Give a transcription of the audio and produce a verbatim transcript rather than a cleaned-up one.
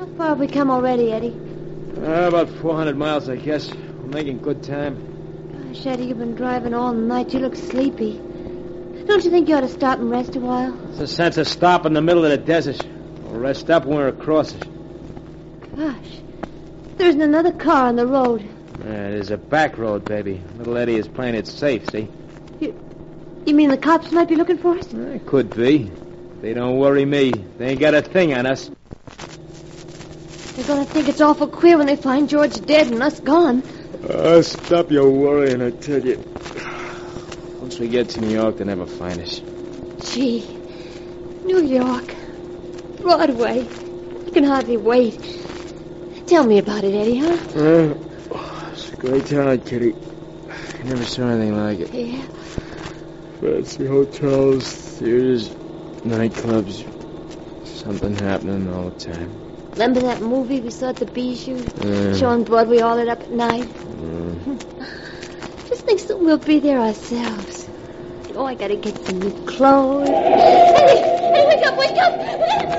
How far have we come already, Eddie? Uh, about four hundred miles, I guess. We're making good time. Gosh, Eddie, you've been driving all night. You look sleepy. Don't you think you ought to stop and rest a while? What's the sense of stopping in the middle of the desert? We'll rest up when we're across it. Gosh, there isn't another car on the road. Uh, there's a back road, baby. Little Eddie is playing it safe, see? You, you mean the cops might be looking for us? Uh, it could be. They don't worry me. They ain't got a thing on us. They're going to think it's awful queer when they find George dead and us gone. Uh, stop your worrying, I tell you. Once we get to New York, they'll never find us. Gee, New York, Broadway. I can hardly wait. Tell me about it, Eddie, huh? Uh, oh, it's a great town, Kitty. I never saw anything like it. Yeah. Fancy hotels, theaters, nightclubs. Something happening all the time. Remember that movie we saw at the Bijou? Yeah. Showing Broadway all lit up at night? Mm. Just think soon we'll be there ourselves. Oh, I gotta get some new clothes. Hey, hey, wake up, wake up!